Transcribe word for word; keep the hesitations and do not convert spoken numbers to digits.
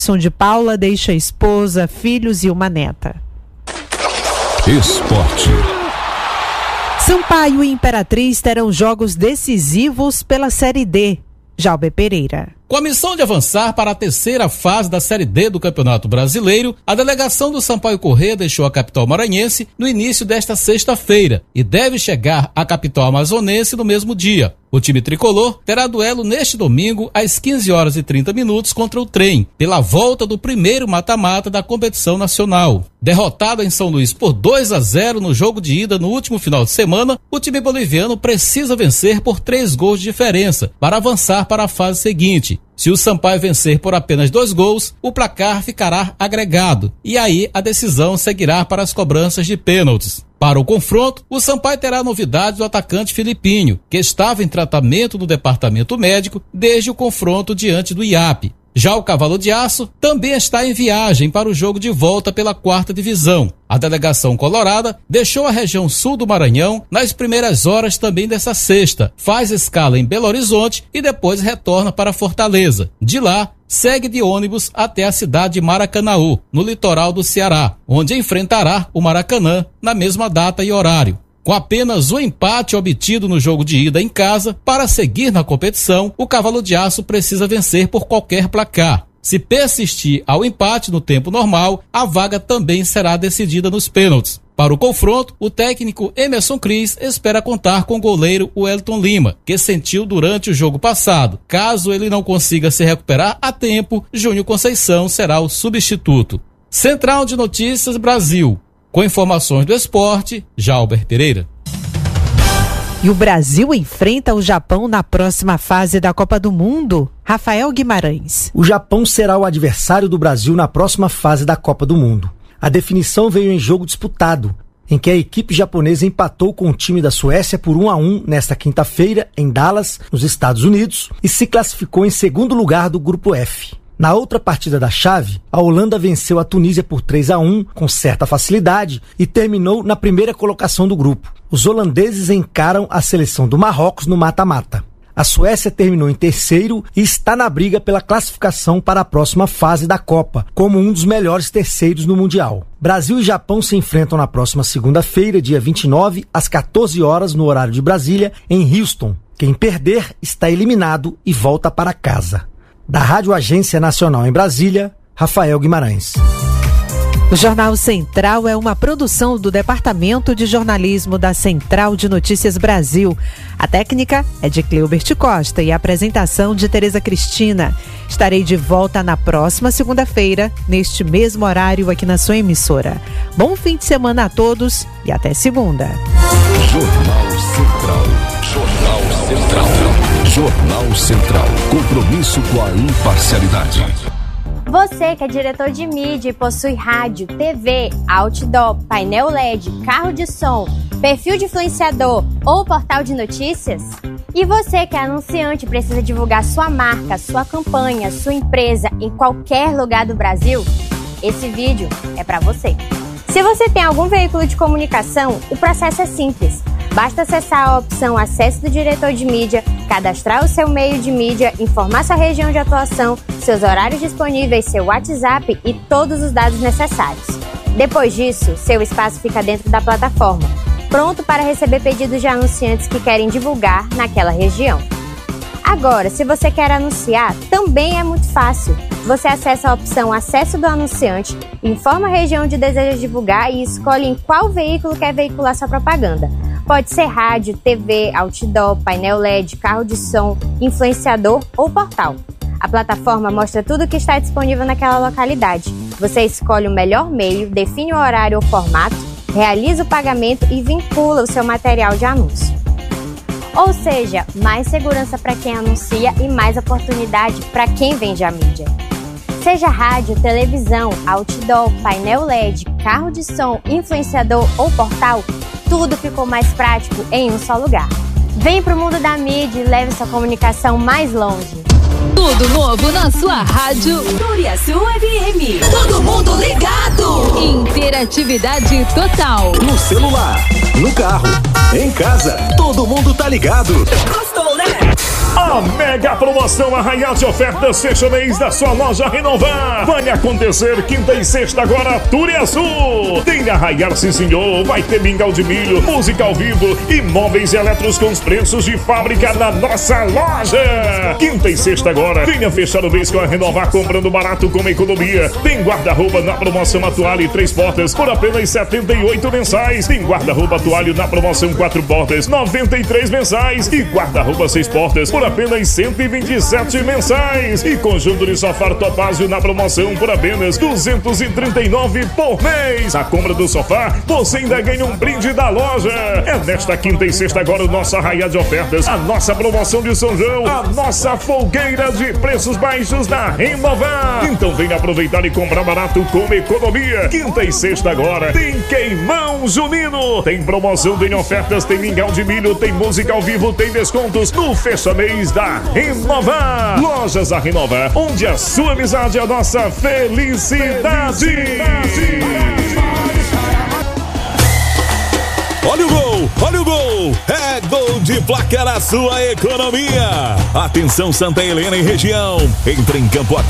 Edson de Paula deixa esposa, filhos e uma neta. Esporte. Sampaio e Imperatriz terão jogos decisivos pela Série D. Jalber Pereira. Com a missão de avançar para a terceira fase da Série D do Campeonato Brasileiro, a delegação do Sampaio Corrêa deixou a capital maranhense no início desta sexta-feira e deve chegar à capital amazonense no mesmo dia. O time tricolor terá duelo neste domingo às quinze horas e trinta minutos contra o Trem, pela volta do primeiro mata-mata da competição nacional. Derrotado em São Luís por dois a zero no jogo de ida no último final de semana, o time boliviano precisa vencer por três gols de diferença para avançar para a fase seguinte. Se o Sampaio vencer por apenas dois gols, o placar ficará agregado e aí a decisão seguirá para as cobranças de pênaltis. Para o confronto, o Sampaio terá novidades do atacante Filipinho, que estava em tratamento no departamento médico desde o confronto diante do I A P. Já o Cavalo de Aço também está em viagem para o jogo de volta pela quarta divisão. A delegação colorada deixou a região sul do Maranhão nas primeiras horas também dessa sexta, faz escala em Belo Horizonte e depois retorna para Fortaleza. De lá, segue de ônibus até a cidade de Maracanaú, no litoral do Ceará, onde enfrentará o Maracanã na mesma data e horário. Com apenas um empate obtido no jogo de ida em casa, para seguir na competição, o Cavalo de Aço precisa vencer por qualquer placar. Se persistir ao empate no tempo normal, a vaga também será decidida nos pênaltis. Para o confronto, o técnico Emerson Cris espera contar com o goleiro Wellington Lima, que sentiu durante o jogo passado. Caso ele não consiga se recuperar a tempo, Júnior Conceição será o substituto. Central de Notícias Brasil. Com informações do esporte, Jalber Pereira. E o Brasil enfrenta o Japão na próxima fase da Copa do Mundo. Rafael Guimarães. O Japão será o adversário do Brasil na próxima fase da Copa do Mundo. A definição veio em jogo disputado, em que a equipe japonesa empatou com o time da Suécia por um a um nesta quinta-feira em Dallas, nos Estados Unidos, e se classificou em segundo lugar do Grupo F. Na outra partida da chave, a Holanda venceu a Tunísia por três a um com certa facilidade e terminou na primeira colocação do grupo. Os holandeses encaram a seleção do Marrocos no mata-mata. A Suécia terminou em terceiro e está na briga pela classificação para a próxima fase da Copa, como um dos melhores terceiros no Mundial. Brasil e Japão se enfrentam na próxima segunda-feira, dia vinte e nove, às quatorze horas, no horário de Brasília, em Houston. Quem perder está eliminado e volta para casa. Da Rádio Agência Nacional em Brasília, Rafael Guimarães. O Jornal Central é uma produção do Departamento de Jornalismo da Central de Notícias Brasil. A técnica é de Cleubert Costa e a apresentação de Tereza Cristina. Estarei de volta na próxima segunda-feira, neste mesmo horário aqui na sua emissora. Bom fim de semana a todos e até segunda. Jornal Central. Jornal Central. Jornal Central. Compromisso com a imparcialidade. Você que é diretor de mídia e possui rádio, T V, outdoor, painel L E D, carro de som, perfil de influenciador ou portal de notícias? E você que é anunciante e precisa divulgar sua marca, sua campanha, sua empresa em qualquer lugar do Brasil? Esse vídeo é para você. Se você tem algum veículo de comunicação, o processo é simples. Basta acessar a opção Acesso do Diretor de Mídia, cadastrar o seu meio de mídia, informar sua região de atuação, seus horários disponíveis, seu WhatsApp e todos os dados necessários. Depois disso, seu espaço fica dentro da plataforma, pronto para receber pedidos de anunciantes que querem divulgar naquela região. Agora, se você quer anunciar, também é muito fácil. Você acessa a opção Acesso do Anunciante, informa a região onde deseja divulgar e escolhe em qual veículo quer veicular sua propaganda. Pode ser rádio, T V, outdoor, painel L E D, carro de som, influenciador ou portal. A plataforma mostra tudo o que está disponível naquela localidade. Você escolhe o melhor meio, define o horário ou formato, realiza o pagamento e vincula o seu material de anúncio. Ou seja, mais segurança para quem anuncia e mais oportunidade para quem vende a mídia. Seja rádio, televisão, outdoor, painel L E D, carro de som, influenciador ou portal, tudo ficou mais prático em um só lugar. Vem pro mundo da mídia e leve sua comunicação mais longe. Tudo novo na sua rádio Turiaçu F M. Todo mundo ligado. Interatividade total. No celular, no carro, em casa, todo mundo tá ligado. Gostou, né? A mega promoção Arraial de Ofertas fecha mês da sua loja Renovar. Vai acontecer quinta e sexta agora, Turiaçu. Tem Arraial, sim senhor. Vai ter mingau de milho, música ao vivo e móveis elétricos com os preços de fábrica na nossa loja. Quinta e sexta agora, venha fechar o mês com a Renovar comprando barato com economia. Tem guarda-roupa na promoção atual e três portas por apenas setenta e oito mensais. Tem guarda-roupa atual na promoção quatro portas, noventa e três mensais. E guarda-roupa seis portas por apenas cento e vinte e sete mensais. E conjunto de sofá Topázio na promoção por apenas duzentos e trinta e nove por mês. A compra do sofá, você ainda ganha um brinde da loja. É nesta quinta e sexta agora o nosso Arraial de Ofertas, a nossa promoção de São João, a nossa folgueira de preços baixos da Renovar. Então venha aproveitar e comprar barato com economia. Quinta e sexta agora tem queimão junino. Tem promoção, tem ofertas, tem mingau de milho, tem música ao vivo, tem descontos no fecha mês da Renovar. Lojas da Renovar, onde a sua amizade é a nossa felicidade. felicidade. Olha o gol, olha o gol, é gol de placa na sua economia. Atenção Santa Helena e região, entra em campo a